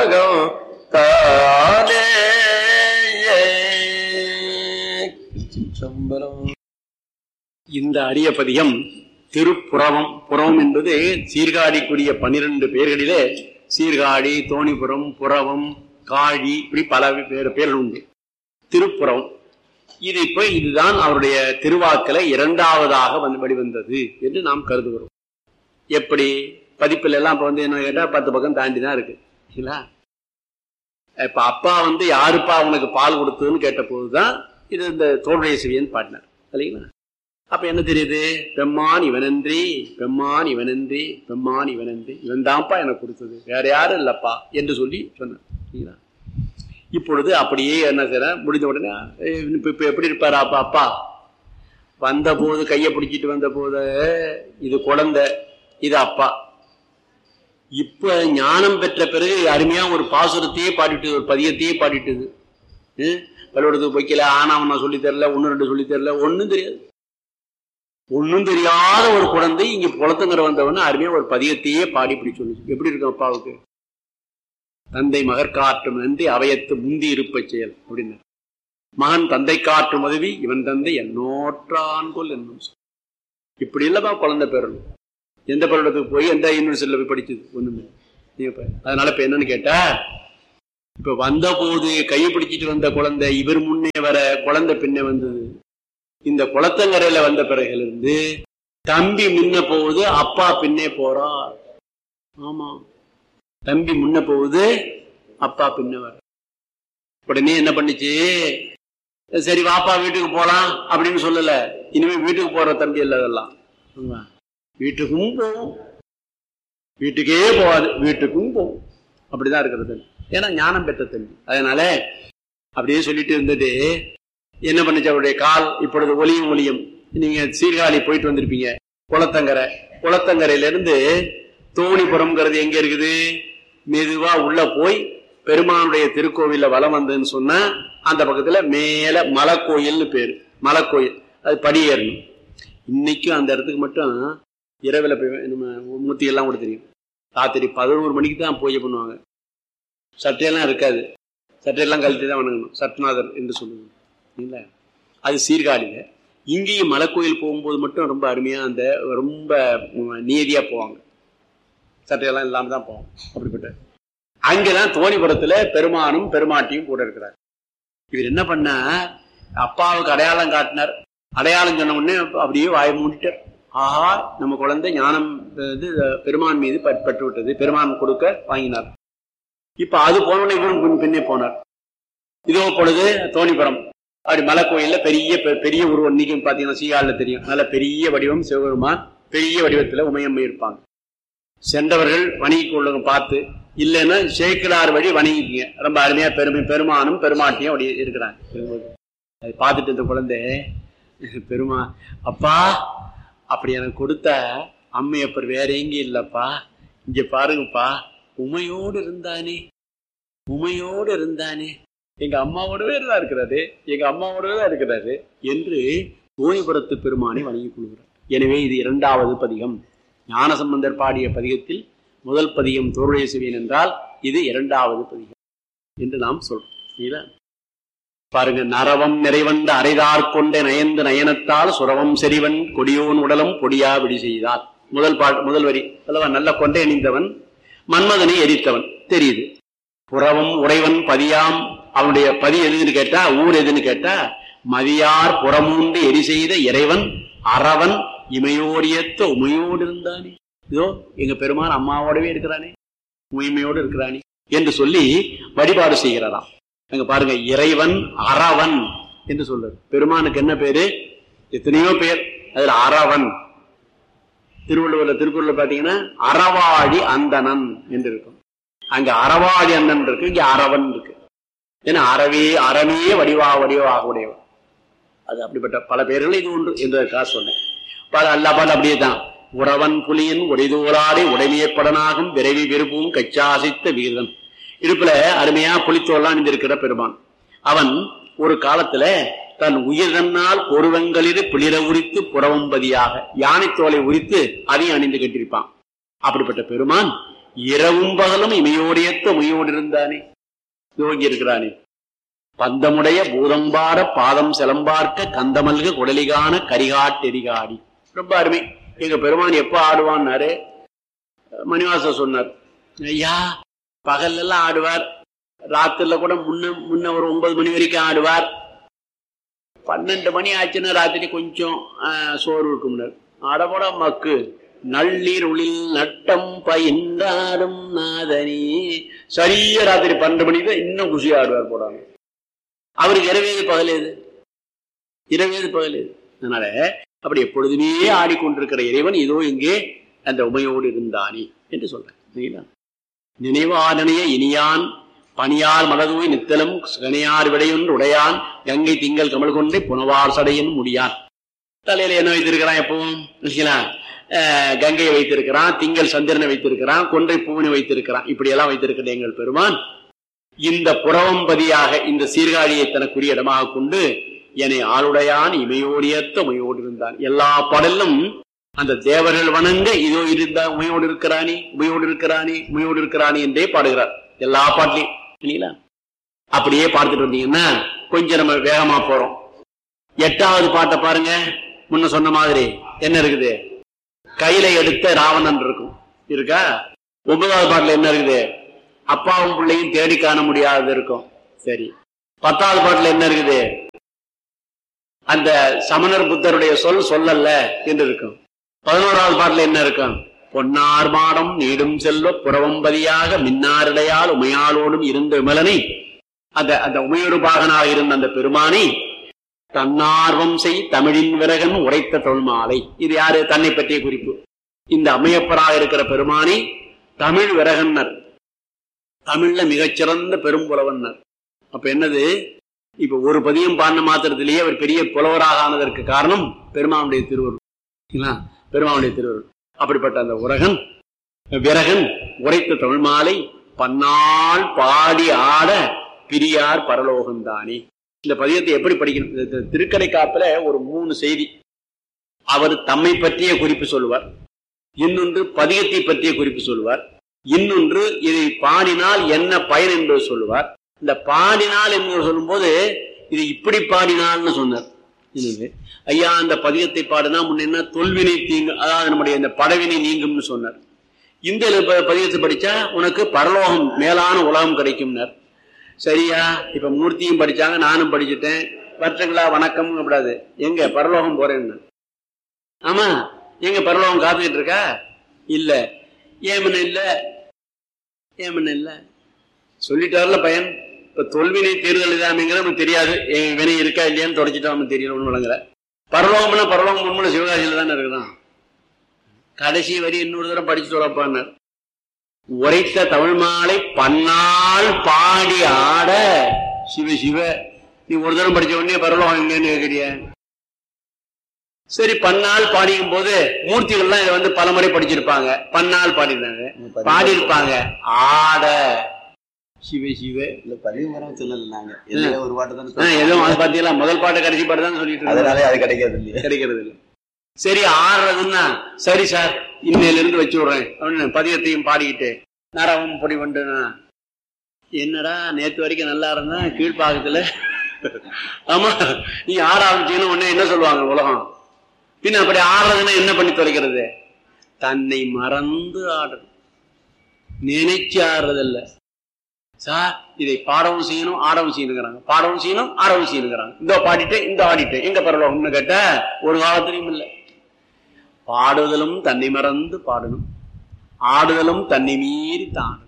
தானே. இந்த அரிய பதிகம் திருப்புறவம். புறவம் என்பது சீர்காழிக்குரிய 12 பேர்களிலே சீர்காழி, தோணிபுரம், புறவம், காழி, இப்படி பல பேர்கள் உண்டு. திருப்புறவம் இது இப்ப இதுதான் அவருடைய திருவாக்கில இரண்டாவதாக வெளிவந்தது என்று நாம் கருதுகிறோம். எப்படி பதிப்பில் எல்லாம் இப்ப என்ன கேட்டா 10 பக்கம் தாண்டி தான் இருக்கு. இப்ப அப்பா யாருப்பா அவனுக்கு பால் கொடுத்ததுன்னு கேட்ட போதுதான் இது இந்த தோல்வியை செவியன் பாடினார் இல்லைங்களா? அப்ப என்ன தெரியுது? பெம்மான் இவனன்றி, பெம்மான் இவனன்றி, பெம்மான் இவனன்றி, இவன் தான்ப்பா எனக்கு கொடுத்தது, வேற யாரும் இல்லப்பா என்று சொல்லி சொன்னார். இப்பொழுது அப்படியே என்ன செய்ய முடிந்த உடனே இப்ப எப்படி இருப்பாரு அப்பா? அப்பா வந்த போது கையை பிடிச்சிட்டு வந்த போது இது குழந்தை, இது அப்பா. இப்ப ஞானம் பெற்ற பிறகு அருமையா ஒரு பாசுரத்தையே பாடிட்டு, ஒரு பதியத்தையே பாடிட்டுது. பள்ளிக்கூடத்துக்கு வைக்கல, ஆனா நான் சொல்லி தரல, 1 2 சொல்லி தரல, ஒன்னும் தெரியாது. ஒன்னும் தெரியாத ஒரு குழந்தை இங்க குளத்துங்கிற வந்தவன அருமையா ஒரு பதியத்தையே பாடி இப்படி சொல்லுச்சு. எப்படி இருக்கும் அப்பாவுக்கு? தந்தை மகர் காற்றும் நன்றி அவையத்து முந்தி இருப்ப செயல் அப்படின்னு. மகன் தந்தை காற்றும் உதவி, இவன் தந்தை என்னோற்றான்கொள் என்னும். இப்படி இல்லப்பா குழந்தை பெறணும். எந்த பள்ளிக்கூடத்துக்கு போய் எந்த யூனிவர்சிட்டியில போய் படிச்சது? ஒண்ணுமே. அதனால இப்ப என்னன்னு கேட்டா, இப்ப வந்த போது கையை பிடிச்சிட்டு வந்த குழந்தை இவர் முன்னே வர, குழந்தை பின்னே வந்தது. இந்த குளத்தங்கரையில வந்த பிறகிலிருந்து தம்பி முன்ன போகுது, அப்பா பின்னே போறார். ஆமா, தம்பி முன்ன போகுது, அப்பா பின்ன வர. உடனே என்ன பண்ணிச்சு? சரி வாப்பா வீட்டுக்கு போலாம் அப்படின்னு சொல்லல. இனிமே வீட்டுக்கு போற தம்பி இல்ல, அதெல்லாம் வீட்டுக்கும் போகும், வீட்டுக்கே போகாது, வீட்டுக்கும் போகும். அப்படிதான் இருக்கிறது. ஏன்னா ஞானம் பெற்ற தம்பி. அதனால அப்படியே சொல்லிட்டு இருந்தது. என்ன பண்ணுச்சு? அவருடைய கால் இப்பொழுது ஒலியும். நீங்க சீர்காழி போயிட்டு வந்திருப்பீங்க. குளத்தங்கரை, குளத்தங்கரையில இருந்து தோணிபுரம்ங்கிறது எங்க இருக்குது? மெதுவா உள்ள போய் பெருமானுடைய திருக்கோவில வலம் வந்ததுன்னு சொன்னா அந்த பக்கத்துல மேல மலைக்கோயில்னு பேரு. மலைக்கோயில், அது படியேறணும். இன்னைக்கும் அந்த இடத்துக்கு மட்டும் இரவுல போய் மூர்த்தி எல்லாம் கூட தெரியும். ராத்திரி 11 மணிக்கு தான் பூஜை பண்ணுவாங்க. சட்டையெல்லாம் இருக்காது, சட்டையெல்லாம் கழட்டி தான் வணங்கணும். சட்நாதர் என்று சொல்லுவாங்க. அது சீர்காழியில. இங்கேயும் மலைக்கோயில் போகும்போது மட்டும் ரொம்ப அருமையா அந்த ரொம்ப நீதியா போவாங்க, சட்டையெல்லாம் இல்லாம தான் போவாங்க. அப்படிப்பட்ட அங்கதான் தோணிபுரத்துல பெருமானும் பெருமாட்டியும் கூட இருக்கிறார். இவர் என்ன பண்ண, அப்பாவுக்கு அடையாளம் காட்டினார். அடையாளம் சொன்ன உடனே அப்படியே வாய் மூடிட்டார். ஆஹா, நம்ம குழந்தை ஞானம் பெருமான் மீது பற்று விட்டது, பெருமான் கொடுக்க வாங்கினார். இப்ப அது போனோடனே இவரும் பின்னே போனார். இதோ பொழுது தோணிபுரம் அப்படி மலை கோயில்ல பெரிய உருவம். இன்னைக்கும் பாத்தீங்கன்னா சீகாழில தெரியும், நல்ல பெரிய வடிவம் சிவபெருமான், பெரிய வடிவத்துல உமையம்மை இருப்பாங்க. சென்றவர்கள் வணங்கி உள்ளவங்க பார்த்து, இல்லைன்னா சேக்கிலார் வழி வணங்கிக்கீங்க. ரொம்ப அருமையா பெருமானும் பெருமாட்டியும் அப்படி இருக்கிறாங்க. அதை பார்த்துட்டு இந்த குழந்தை, அப்பா அப்படி எனக்கு கொடுத்த அம்மையப்பர் வேற எங்க இல்லப்பா, இங்க பாருங்கப்பா, உமையோடு இருந்தானே, உமையோடு இருந்தானே, எங்க அம்மாவோடவே தான் இருக்கிறாரு, எங்க அம்மாவோடவே தான் இருக்கிறாரு என்று தோணிபுரத்து பெருமானை வணங்கிக் கொள்கிறார். எனவே இது 2வது பதிகம். ஞானசம்பந்தர் பாடிய பதிகத்தில் முதல் பதிகம் தோருடைய செவியன் என்றால் இது 2வது பதிகம் என்று நாம் சொல்றோம். பாருங்க, நரவம் நிறைவந்த அரைதார் கொண்ட நயந்து நயனத்தால் சுரவம் செறிவன் கொடியோன் உடலும் பொடியா விடி செய்தார். முதல் வரி அல்லவா? நல்ல கொண்டை அணிந்தவன், மன்மதனை எரித்தவன் தெரியுது. புறவம் உடைவன் பதியாம், அவனுடைய பதி எதுன்னு கேட்டா, ஊர் எதுன்னு கேட்டா, மதியார் புறமூண்டு எரி செய்த இறைவன் அறவன் இமையோடியத்த உமையோடு இருந்தானே. இதோ எங்க பெருமான் அம்மாவோடவே இருக்கிறானே, உமைமையோடு இருக்கிறானே என்று சொல்லி வழிபாடு செய்கிறாராம். அங்க பாருங்க, இறைவன் அறவன் என்று சொல்றாரு. பெருமானுக்கு என்ன பேரு? எத்தனையோ பேர். அதுல அறவன். திருக்குறள்ல பாத்தீங்கன்னா அறவாழி அந்தணன் என்று இருக்கும். அங்க அறவாழி அந்தன் இருக்கு, இங்க அறவன் இருக்கு. ஏன்னா அறமே வடிவாக உடையவன். அது அப்படிப்பட்ட பல பேர்கள் இது ஒன்று என்றதற்காக சொன்னேன். அல்லாபால் அப்படியே தான். உறவன் புலியன் உடைதோளாடி உடைமையப்படனாகும் விரைவி விரும்பும் கச்சாசித்த வீரன். இடுப்புல அருமையா புலித்தோல்லாம் அணிந்திருக்கிற பெருமான். அவன் ஒரு காலத்துல தன் உயிரினால் ஒருவங்களில் பிளிர உரித்து புறவம்பதியாக யானை தோலை உரித்து அதையும் அணிந்து கட்டிருப்பான். அப்படிப்பட்ட பெருமான் இரவும் பகலும் இமையோடையத்த உமையோடு இருந்தானே யோகி இருக்கிறானே. பந்தமுடைய பூதம்பார பாதம் சிலம்பார்க்க கந்தமல்க குடலிகான கரிகாட்டெரிகாடி. ரொம்ப அருமை. எங்க பெருமான் எப்ப ஆடுவான்னாரு மணிவாச சொன்னார். ஐயா பகல் எல்லாம் ஆடுவார், ராத்திரில கூட முன்ன ஒரு 9 மணி வரைக்கும் ஆடுவார். 12 மணி ஆச்சுன்னா ராத்திரி கொஞ்சம் சோறு இருக்கும்னார். ஆடப்போட மக்கு நள்ளீர் உளில் நட்டம் பயின்றாடும் நாதனி. சரியா ராத்திரி 12 மணிக்கு தான் இன்னும் குஷியா ஆடுவார் போடாங்க. அவருக்கு இரவேது பகலேது, இரவேது பகலேது. அதனால அப்படி எப்பொழுதுமே ஆடிக்கொண்டிருக்கிற இறைவன் இதோ இங்கே அந்த உமையோடு இருந்தானே என்று சொல்றேன். நினைவாதனைய இனியான் பணியால் மலதூய் நித்தலும் கனியார் விடையொன்று உடையான் கங்கை திங்கள் கமல் கொண்டே புனவார் சடையின் முடியான். தலையில என்ன வைத்திருக்கிறான் எப்பவும் கங்கையை வைத்திருக்கிறான், திங்கள் சந்திரனை வைத்திருக்கிறான், கொன்றை பூவனை வைத்திருக்கிறான். இப்படி எல்லாம் வைத்திருக்கிற எங்கள் பெருமான் இந்த புறவம்பதியாக இந்த சீர்காழியை தனக்குரிய இடமாக கொண்டு என்னை ஆளுடையான் இமையோடியத்த உமையோடு இருந்தான். எல்லா பாடலும் அந்த தேவர்கள் வணங்க இதோ இருந்தா உமையோடு இருக்கிறானே உமையோடு இருக்கிறானே உமையோடு இருக்கிறானே என்றே பாடுகிறார் எல்லா பாட்டிலையும். அப்படியே பார்த்துட்டு வந்தீங்கன்னா கொஞ்சம் நம்ம வேகமா போறோம். 8வது பாட்டை பாருங்க. முன்ன சொன்ன மாதிரி என்ன இருக்குது? கையில எடுத்த ராவணன் இருக்கும் இருக்கா. 9வது பாட்டுல என்ன இருக்குது? அப்பாவும் பிள்ளையும் தேடி காண முடியாதது இருக்கும். சரி. 10வது பாட்டுல என்ன இருக்குது? அந்த சமணர் புத்தருடைய சொல்லல்ல என்று இருக்கும். 11வது பாட்டுல என்ன இருக்கும்? பொன்னார் மாடம் நீடும் செல்வ புறவம்பதியாக மின்னாரடையால் உமையாளோடும் இருந்த விமலனை அந்த உமையொரு பாகனாக இருந்த அந்த பெருமானை தன்னார்வம் செய் தமிழின் விரகன் உரைத்த தொல்மாலை. இது யாரு? தன்னை பற்றிய குறிப்பு. இந்த அம்மையப்பராக இருக்கிற பெருமானை தமிழ் விரகன்னர், தமிழ்ல மிகச்சிறந்த பெரும்புலவன்னர். அப்ப என்னது? இப்ப ஒரு பதியம் பாடின மாத்திரத்திலேயே அவர் பெரிய புலவராக ஆனதற்கு காரணம் பெருமானுடைய திருவருள். பெருமானுடைய திருவருள். அப்படிப்பட்ட அந்த உரகன் விரகன் உரைத்த தொல்மாலை பன்னாள் பாடி ஆட பிரியார் பரலோகம்தானே. இந்த பதியத்தை எப்படி படிக்கணும்? திருக்கடை காப்புல ஒரு 3 செய்தி. அவர் தம்மை பற்றிய குறிப்பு சொல்லுவார், இன்னொன்று பதியத்தை பற்றிய குறிப்பு சொல்லுவார், இன்னொன்று இதை பாடினால் என்ன பயன் என்பது சொல்லுவார். இந்த பாடினால் என்று சொல்லும் போது இது இப்படி பாடினால்னு சொன்னார். ஐயா அந்த பதியத்தை பாடினா முன்ன தொல்வினை தீங்கும், அதாவது நம்முடைய இந்த படவினை நீங்கும்னு சொன்னார். இந்த பதியத்தை படிச்சா உனக்கு பரலோகம் மேலான உலகம் கிடைக்கும்னார். சரியா? இப்ப மூர்த்தியும் படிச்சாங்க, நானும் படிச்சுட்டேன். வற்றங்களா வணக்கம் கூடாது, எங்க பரலோகம் போறேன்னு. ஆமா, எங்க பரலோகம் காத்துக்கிட்டு இருக்கா? இல்ல. ஏமன் இல்ல, ஏமன் இல்ல சொல்லிட்டாருல பயன். இப்ப தொல்வினை தேர்தல் இதாமிங்கிற நமக்கு தெரியாது, வினை இருக்கா இல்லையான்னு தொடச்சிட்டா நமக்கு தெரியல, ஒண்ணு வழங்கல. பரலோகம்னா பரலோகம் உண்மையில சிவகாசியில தானே இருக்குதான். கடைசி வரி இன்னொரு தடவை படிச்சு சொல்லப்பான்னார். உரைத்த தமிழ் மாலை பன்னாள் பாடி ஆட. சிவ சிவ, நீ ஒரு தடவை படிச்ச உடனே பரலோகம் இல்லைன்னு கேட்கிறிய. சரி, பன்னாள் பாடிக்கும் போது மூர்த்திகள்லாம் இதை பல முறை படிச்சிருப்பாங்க. பன்னாள் பாடினாங்க, பாடி இருப்பாங்க. ஆட சிவ சிவ இல்ல பதிவுரம் சொல்லலாங்க. ஒரு பாட்டு தான் எதுவும் அது பாத்தீங்களா, முதல் பாட்டு கடைசி பாட்டு தான் சொல்லிட்டு, அதனாலே அது கிடைக்கிறது இல்லை, கிடைக்கிறது இல்லை. சரி, ஆடுறதுன்னா சரி சார் இன்னையில இருந்து வச்சு விடுறேன் அப்படின்னு பதியத்தையும் பாடிக்கிட்டு நரவம் பொடி வந்துனா என்னடா நேற்று வரைக்கும் நல்லா இருந்தா கீழ்பாகத்துல. ஆமா, நீ ஆட ஆரம்பிச்சீங்கன்னா உடனே என்ன சொல்லுவாங்க உலகம்? பின்ன அப்படி ஆடுறதுன்னா என்ன பண்ணி தொலைக்கிறது? தன்னை மறந்து ஆடுறது, நினைச்சு ஆடுறது இல்ல சார். இதை பாடவும் செய்யணும் ஆடவும் செய்யணுங்கிறாங்க, பாடவும் செய்யணும் ஆடவும் செய்யணுங்கிறாங்க. இந்த பாடிட்டேன் இந்த ஆடிட்டேன், எங்க பரலோகம்னு கேட்ட ஒரு காலத்திலையும் இல்லை. பாடுதலும் தன்னை மறந்து பாடணும், ஆடுதலும் தன்னை மீறி தானும்.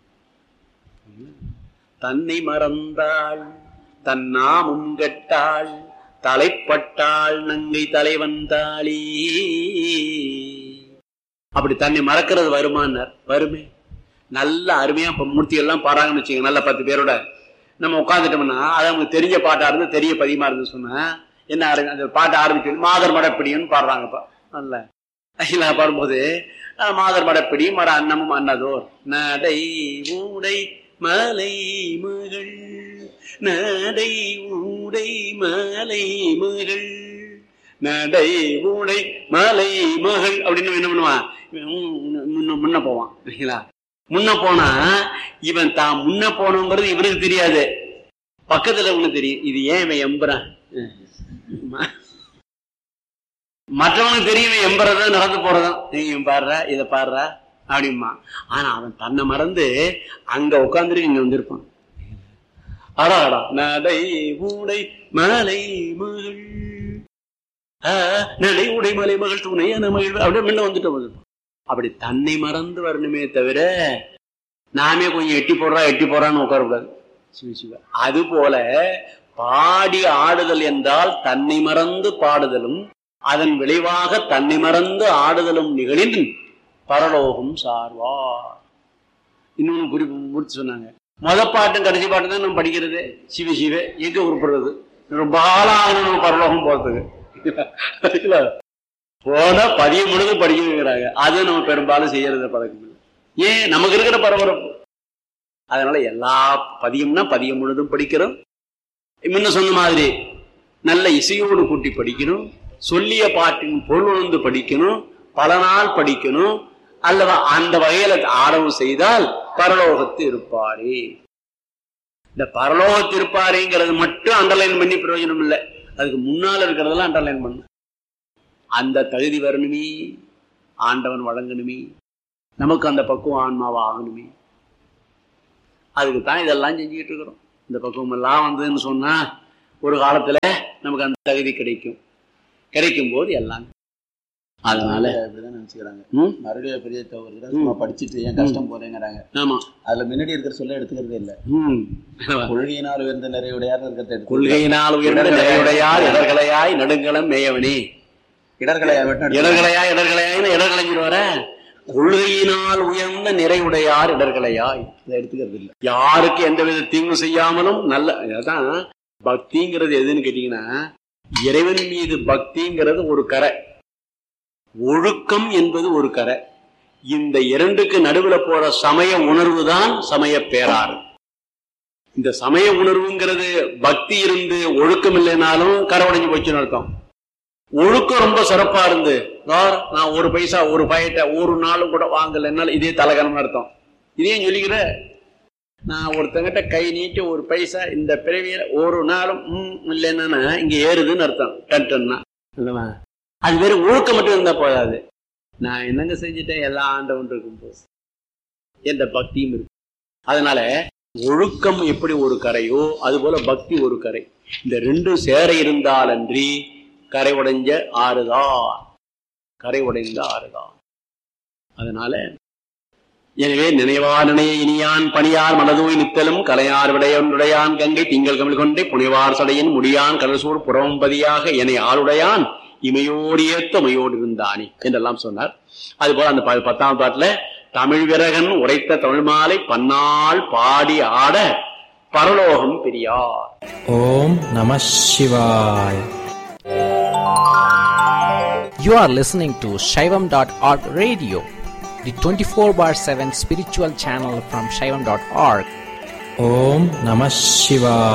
தன்னை மறந்தாள் தன்னாமும் கெட்டாள் தலைப்பட்டாள் நங்கை தலைவந்தாளி. அப்படி தன்னை மறக்கிறது வருமானார். வருமே, நல்ல அருமையா மூர்த்திகள்லாம் பாடுறாங்கன்னு வச்சுக்கோங்க. நல்ல 10 பேரோட நம்ம உட்காந்துட்டோம்னா அது அவங்களுக்கு தெரிஞ்ச பாட்டா இருந்து தெரிய பதியமா இருந்து சொன்னா என்ன அந்த பாட்டை ஆரம்பிச்சு மாதர் மடப்பிடின்னு பாடுறாங்கப்பா. நல்ல அகிலா பாடும்போது மாதர் மடப்பிடி மட அன்னமும் அன்னதோர் நடை ஊடை மலை மகள், நடை ஊடை மலை மகள், நடை ஊடை மலை மகள் அப்படின்னு என்ன பண்ணுவான், முன்ன போவான். முன்ன போனா இவன் தான் முன்ன போனோங்கிறது இவனுக்கு தெரியாது, பக்கத்துல ஒண்ணு தெரியும். இது ஏன் இவன் எம்புறான், மற்றவனுக்கு தெரியும் இவன் எம்புறதான் நடந்து போறதான். நீங்க பாடுற இதை பாடுற அப்படிமா. ஆனா அவன் தன்னை மறந்து அங்க உட்காந்துருக்கு இங்க வந்திருப்பான். அடாடா நடை உடை மலை மகள், நடை உடை மலை மகள் துணையான மகிழ்வு அப்படியே முன்ன வந்துட்டு வந்திருப்பான். அப்படி தன்னை மறந்து வரணுமே தவிர நாமே கொஞ்சம் எட்டி போடுறான்னு உட்காரக்கூடாது. சிவசிவ. அது போல பாடி ஆடுதல் என்றால் தன்னை மறந்து பாடுதலும் அதன் விளைவாக தன்னை மறந்து ஆடுதலும் நிகழின் பரலோகம் சார்வா. இன்னொன்னு குறிப்பு முடிச்சு சொன்னாங்க. பாட்டும் கடைசி பாட்டு தான் நம்ம படிக்கிறது. சிவ சிவ எங்க உருப்படுறது, ரொம்ப ஆளாகணும் நம்ம பரலோகம் போறதுக்கு. போனா பதியம் முழுது படிக்கிறாங்க. அது நம்ம பெரும்பாலும் செய்யறது பழக்கம் இல்லை. ஏன், நமக்கு இருக்கிற பரபரப்பு. அதனால எல்லா பதியம்னா பதியம் முழுதும் படிக்கிறோம். முன்ன சொன்ன மாதிரி நல்ல இசையோடு கூட்டி படிக்கணும், சொல்லிய பாட்டின் பொருள் உணர்ந்து படிக்கணும், பல நாள் படிக்கணும். அல்லவா அந்த வகையில ஆரம்பம் செய்தால் பரலோகத்து இருப்பாரே. இந்த பரலோகத்து இருப்பாருங்கிறது மட்டும் அண்டர்லைன் பண்ணி பிரயோஜனம் இல்லை. அதுக்கு முன்னால் இருக்கிறதெல்லாம் அண்டர்லைன் பண்ணும். அந்த தகுதி வரணுமே, ஆண்டவன் வழங்கணுமே, நமக்கு அந்த பக்குவம் ஆன்மாவா ஆகணுமே. அதுக்கு தான் இதெல்லாம் செஞ்சுக்கிட்டு இருக்கிறோம். இந்த பக்குவம் எல்லாம் வந்ததுன்னு சொன்னா ஒரு காலத்துல நமக்கு அந்த தகுதி கிடைக்கும் போது எல்லாம். அதனால அப்படிதான் நினைச்சுக்கிறாங்க. மறுபடியும் பெரிய தவறு படிச்சுட்டு ஏன் கஷ்டம் போறேங்கிறாங்க. ஆமா, அதுல முன்னாடி இருக்கிற சொல்ல எடுத்துக்கிறதே இல்ல. கொள்கையினால் உயர்ந்த நிறைவுடையார் இருக்கிறத, கொள்கையினால் உயர்ந்த நிறைவுடையார் இடர்களையாய் நடுங்கலம் மேயவனே. இடர்களைஞ்சிட்டு வர கொள்கையினால் உயர்ந்த நிறைவுடையார் இடர்களையாய் எடுத்துக்கிறது இல்லை. யாருக்கு எந்த வித தீங்கு செய்யாமலும் நல்ல. அதான் பக்திங்கிறது எதுன்னு கேட்டீங்கன்னா, இறைவன் மீது பக்திங்கிறது ஒரு கரை, ஒழுக்கம் என்பது ஒரு கரை. இந்த இரண்டுக்கு நடுவில் போற சமய உணர்வு தான் சமய பேராறு. இந்த சமய உணர்வுங்கிறது பக்தி இருந்து ஒழுக்கம் இல்லைனாலும் கரை உடைஞ்சு போச்சுன்னு அர்த்தம். ஒழுக்கம் ரொம்ப சிறப்பா இருந்து நான் ஒரு பைசா ஒரு பயத்தை ஒரு நாளும் கூட வாங்கலைன்னாலும் இதே தலகணம் அர்த்தம். இதையும் சொல்லிக்கிற, நான் ஒருத்தங்கிட்ட கை நீட்டி ஒரு பைசா இந்த பிறவியில ஒரு நாளும் இல்லைன்னா இங்க ஏறுதுன்னு அர்த்தம். டன்னா அது வேற ஒழுக்கம் மட்டும் இருந்தா போதாது. நான் என்னங்க செஞ்சுட்டேன், எல்லா ஆண்டவன் இருக்கும் போது எந்த பக்தியும் இருக்கு. அதனால ஒழுக்கம் எப்படி ஒரு கரையோ அது போல பக்தி ஒரு கரை. இந்த ரெண்டும் சேர இருந்தால் அன்றி கரை உடைஞ்ச ஆறுதான், கரை உடைந்த ஆறுதான். அதனால எனவே நினைவா நினைய இனியான் பணியார் மனதூய் நித்தலும் கலையார் விடையொன்றுடையான் கங்கை திங்கள் கமிழ் கொண்டே புனைவார் சடையின் முடியான் கடல்சூர் புறம்பதியாக என்னை ஆளுடையான் இமையோடு ஏத்த மையோடு இருந்தானே என்றெல்லாம் சொன்னார். அதுபோல அந்த 10ஆம் பாட்டுல தமிழ் விரகன் உரைத்த தமிழ் மாலை பன்னாள் பாடி ஆட பரலோகம் பெரியார். ஓம் நம சிவாய். You are listening to Shaivam.org radio, the 24/7 spiritual channel from Shaivam.org. Om Namah Shivaya.